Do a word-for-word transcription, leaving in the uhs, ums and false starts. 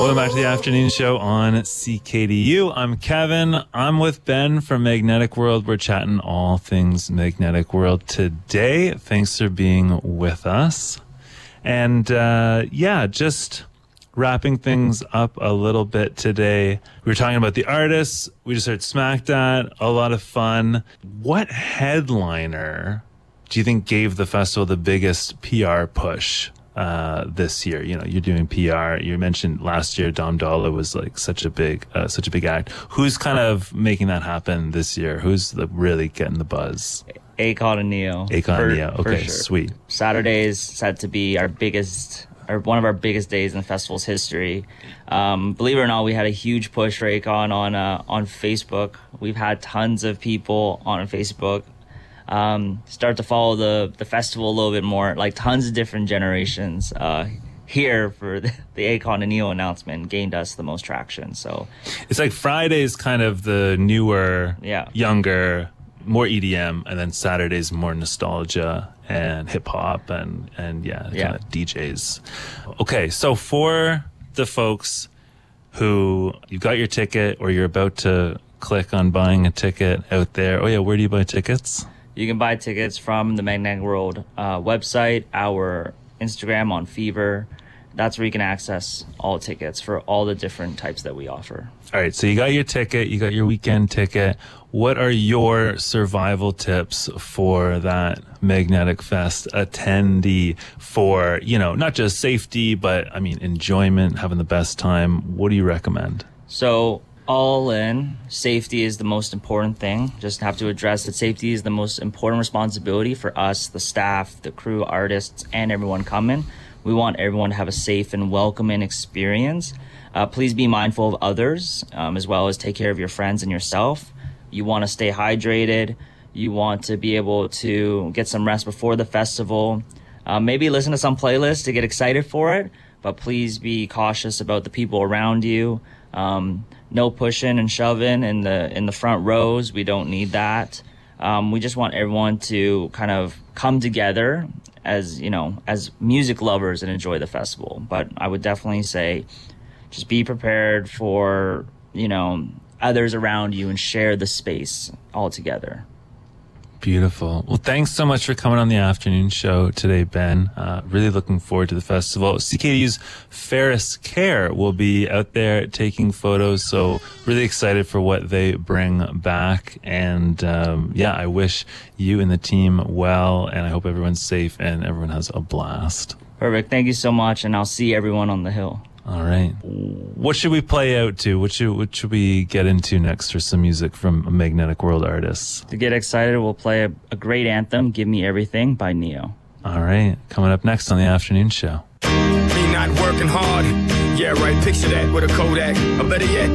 Welcome back to the afternoon show on C K D U. I'm Kevin. I'm with Ben from Magnetic World. We're chatting all things Magnetic World today. Thanks for being with us. And uh, yeah, just wrapping things up a little bit today. We were talking about the artists. We just heard Smack That. A lot of fun. What headliner do you think gave the festival the biggest P R push uh this year? You know, you're doing P R. You mentioned last year Dom Dolla was like such a big uh, such a big act. Who's kind of making that happen this year? Who's the, really getting the buzz? Akon and Neo. Akon and Neo. Okay, sure. Sweet. Saturday is set to be our biggest, or one of our biggest days in the festival's history. Um, believe it or not, we had a huge push for Akon on uh, on Facebook. We've had tons of people on Facebook um, start to follow the the festival a little bit more. Like tons of different generations uh, here for the, the Akon and Neo announcement gained us the most traction. So it's like Friday's kind of the newer, yeah. younger, more E D M, and then Saturday's more nostalgia and hip hop and and yeah, kind yeah. of D Js. Okay, so for the folks who you've got your ticket or you're about to click on buying a ticket out there, oh yeah, where do you buy tickets? You can buy tickets from the Magnetic World uh, website, our Instagram on Fever. That's where you can access all tickets for all the different types that we offer. All right, so you got your ticket, you got your weekend ticket. What are your survival tips for that Magnetic Fest attendee for, you know, not just safety, but I mean, enjoyment, having the best time? What do you recommend? So all in, safety is the most important thing. Just have to address that safety is the most important responsibility for us, the staff, the crew, artists, and everyone coming. We want everyone to have a safe and welcoming experience. Uh, please be mindful of others, um, as well as take care of your friends and yourself. You want to stay hydrated. You want to be able to get some rest before the festival. Uh, maybe listen to some playlists to get excited for it, but please be cautious about the people around you. Um, no pushing and shoving in the in the front rows. We don't need that. Um, we just want everyone to kind of come together as, you know, as music lovers and enjoy the festival. But I would definitely say just be prepared for, you know, others around you and share the space all together. Beautiful. Well, thanks so much for coming on the afternoon show today, Ben. Uh, really looking forward to the festival. C K D U's Ferris Care will be out there taking photos, so really excited for what they bring back. And um, yeah, I wish you and the team well, and I hope everyone's safe and everyone has a blast. Perfect. Thank you so much, and I'll see everyone on the hill. All right. What should we play out to? What should what should we get into next for some music from Magnetic World artists? To get excited, we'll play a, a great anthem, Give Me Everything by Neo. All right. Coming up next on the afternoon show. Me not working hard. Yeah, right. Picture that with a Kodak. Or better yet,